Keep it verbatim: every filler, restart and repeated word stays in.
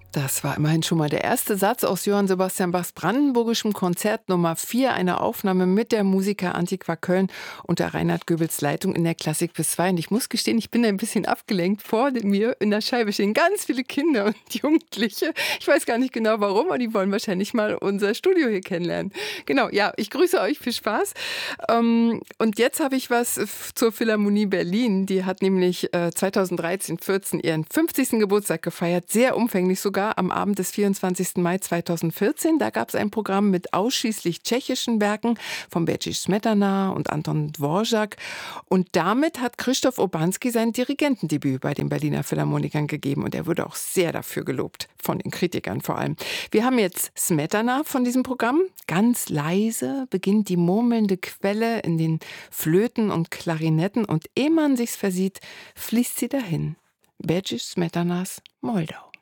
Das war immerhin schon mal der erste Satz aus Johann Sebastian Bachs brandenburgischem Konzert Nummer vier, eine Aufnahme mit der Musiker Antiqua Köln unter Reinhard Goebels Leitung in der Klassik bis zwei. Und ich muss gestehen, ich bin ein bisschen abgelenkt. Vor mir in der Scheibe stehen ganz viele Kinder und Jugendliche. Ich weiß gar nicht genau warum, aber die wollen wahrscheinlich mal unser Studio hier kennenlernen. Genau, ja, ich grüße euch, viel Spaß. Ähm, und jetzt habe ich was zur Philharmonie Berlin. Die hat nämlich äh, zweitausenddreizehn vierzehn ihren fünfzigsten Geburtstag gefeiert, sehr umfänglich sogar. Am Abend des vierundzwanzigsten Mai zweitausendvierzehn. Da gab es ein Programm mit ausschließlich tschechischen Werken von Bedřich Smetana und Anton Dvořák. Und damit hat Krzysztof Urbanski sein Dirigentendebüt bei den Berliner Philharmonikern gegeben. Und er wurde auch sehr dafür gelobt, von den Kritikern vor allem. Wir haben jetzt Smetana von diesem Programm. Ganz leise beginnt die murmelnde Quelle in den Flöten und Klarinetten. Und ehe man sich's versieht, fließt sie dahin. Bedřich Smetanas Moldau.